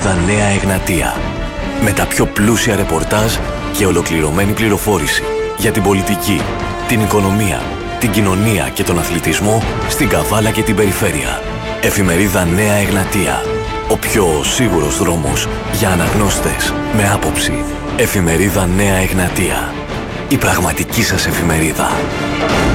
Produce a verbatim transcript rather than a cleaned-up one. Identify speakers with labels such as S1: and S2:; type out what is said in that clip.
S1: Εφημερίδα Νέα Εγνατία. Με τα πιο πλούσια ρεπορτάζ και ολοκληρωμένη πληροφόρηση για την πολιτική, την οικονομία, την κοινωνία και τον αθλητισμό στην Καβάλα και την περιφέρεια. Εφημερίδα Νέα Εγνατία. Ο πιο σίγουρος δρόμος για αναγνώστες με άποψη. Εφημερίδα Νέα Εγνατία. Η πραγματική σας εφημερίδα.